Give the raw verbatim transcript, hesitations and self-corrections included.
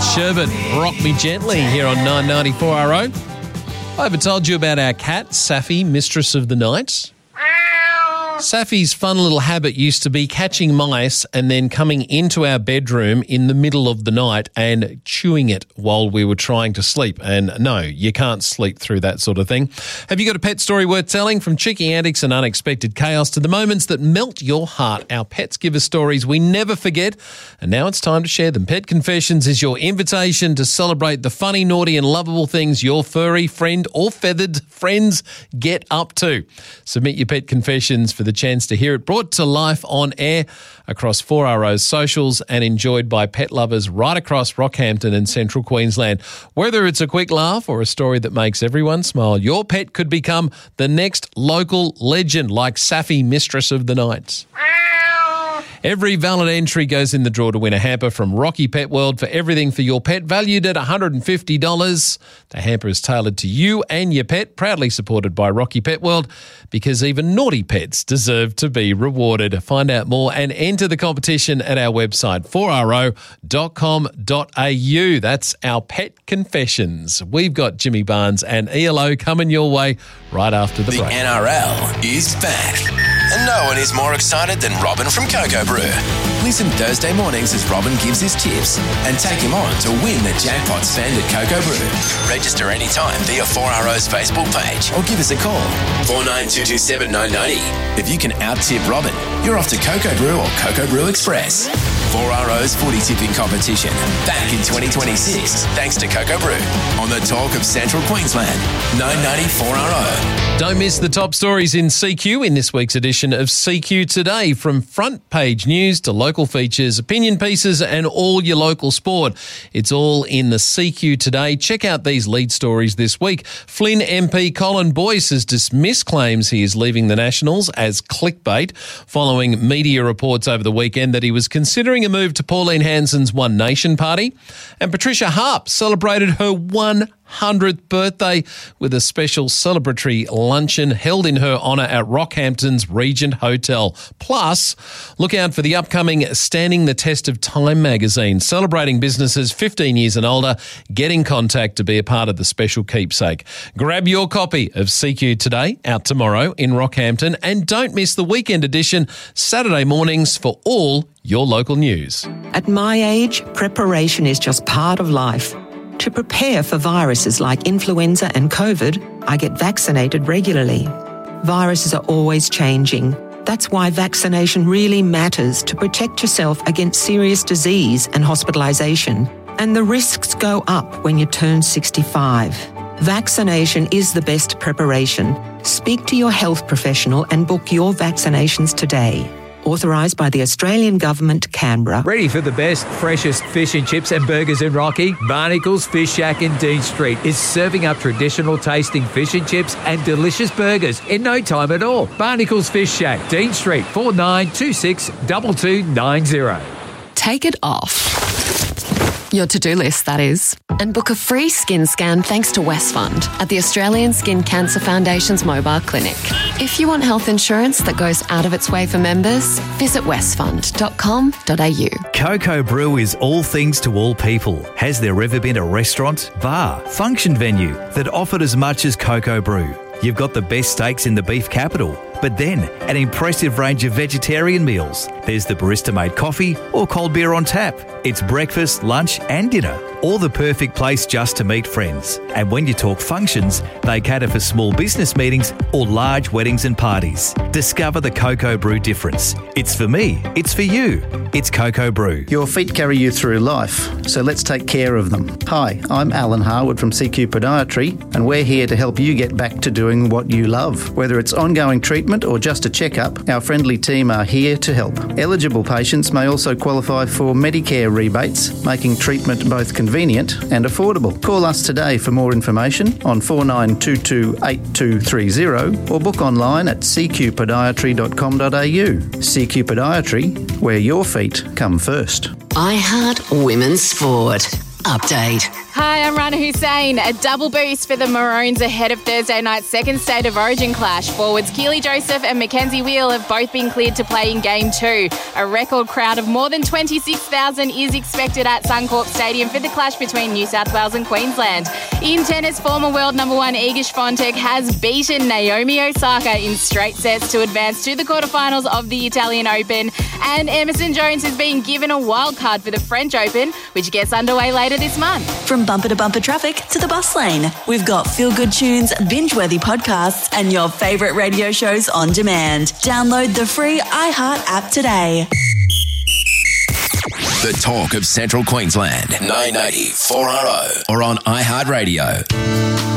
Sherbet, Rock Me Gently here on nine ninety-four R O. I ever told you about our cat, Safi, Mistress of the Night? Safi's fun little habit used to be catching mice and then coming into our bedroom in the middle of the night and chewing it while we were trying to sleep. And no, you can't sleep through that sort of thing. Have you got a pet story worth telling? From cheeky antics and unexpected chaos to the moments that melt your heart, our pets give us stories we never forget. And now it's time to share them. Pet Confessions is your invitation to celebrate the funny, naughty and lovable things your furry friend or feathered friends get up to. Submit your pet confessions for the chance to hear it brought to life on air across four R O's socials and enjoyed by pet lovers right across Rockhampton and Central Queensland. Whether it's a quick laugh or a story that makes everyone smile, your pet could become the next local legend like Safi, Mistress of the Night. Every valid entry goes in the draw to win a hamper from Rocky Pet World for everything for your pet, valued at one hundred fifty dollars. The hamper is tailored to you and your pet, proudly supported by Rocky Pet World, because even naughty pets deserve to be rewarded. Find out more and enter the competition at our website, four r o dot com dot a u. That's our Pet Confessions. We've got Jimmy Barnes and E L O coming your way right after the, the break. The N R L is back. And no one is more excited than Robin from Cocoa Brew. Listen Thursday mornings as Robin gives his tips and take him on to win the jackpot spend at Cocoa Brew. Register anytime via four R O's Facebook page or give us a call, four nine two two seven nine nine zero. If you can out-tip Robin, you're off to Cocoa Brew or Cocoa Brew Express. four R O's footy tipping competition back in twenty twenty-six thanks to Cocoa Brew on the talk of Central Queensland, nine ninety-four R O. Don't miss the top stories in C Q in this week's edition of C Q Today. From front page news to local features, opinion pieces and all your local sport. It's all in the C Q Today. Check out these lead stories this week. Flynn M P Colin Boyce has dismissed claims he is leaving the Nationals as clickbait following media reports over the weekend that he was considering a move to Pauline Hanson's One Nation party. And Patricia Harp celebrated her one hundredth birthday with a special celebratory luncheon held in her honour at Rockhampton's Regent Hotel. Plus, look out for the upcoming Standing the Test of Time magazine, celebrating businesses fifteen years and older. Get in contact to be a part of the special keepsake. Grab your copy of C Q Today, out tomorrow in Rockhampton, and don't miss the weekend edition Saturday mornings for all your local news. At my age, preparation is just part of life. To prepare for viruses like influenza and COVID, I get vaccinated regularly. Viruses are always changing. That's why vaccination really matters, to protect yourself against serious disease and hospitalisation. And the risks go up when you turn sixty-five. Vaccination is the best preparation. Speak to your health professional and book your vaccinations today. Authorised by the Australian Government, Canberra. Ready for the best, freshest fish and chips and burgers in Rocky? Barnacles Fish Shack in Dean Street is serving up traditional tasting fish and chips and delicious burgers in no time at all. Barnacles Fish Shack, Dean Street, four nine two six two two nine zero. Take it off your to-do list, that is, and book a free skin scan thanks to Westfund at the Australian Skin Cancer Foundation's mobile clinic. If you want health insurance that goes out of its way for members, visit westfund dot com dot a u. Cocoa Brew is all things to all people. Has there ever been a restaurant, bar, function venue that offered as much as Cocoa Brew? You've got the best steaks in the beef capital, but then an impressive range of vegetarian meals. There's the barista-made coffee or cold beer on tap. It's breakfast, lunch and dinner, or the perfect place just to meet friends. And when you talk functions, they cater for small business meetings or large weddings and parties. Discover the Cocoa Brew difference. It's for me. It's for you. It's Cocoa Brew. Your feet carry you through life, so let's take care of them. Hi, I'm Alan Harwood from C Q Podiatry, and we're here to help you get back to doing what you love. Whether it's ongoing treatment or just a checkup, our friendly team are here to help. Eligible patients may also qualify for Medicare rebates, making treatment both convenient and affordable. Call us today for more information on four nine two two eight two three zero or book online at c q podiatry dot com dot a u. C Q Podiatry, where your feet come first. I Heart Women's Sport. Update. Hi, I'm Rana Hussein. A double boost for the Maroons ahead of Thursday night's second State of Origin clash. Forwards Keely Joseph and Mackenzie Wheel have both been cleared to play in Game two. A record crowd of more than twenty-six thousand is expected at Suncorp Stadium for the clash between New South Wales and Queensland. In tennis, former world number one Iga Swiatek has beaten Naomi Osaka in straight sets to advance to the quarterfinals of the Italian Open. And Emerson Jones has been given a wild card for the French Open, which gets underway later this month. From bumper to bumper traffic to the bus lane, we've got feel-good tunes, binge-worthy podcasts, and your favourite radio shows on demand. Download the free iHeart app today. The talk of Central Queensland. nine eighty four R O or on iHeartRadio.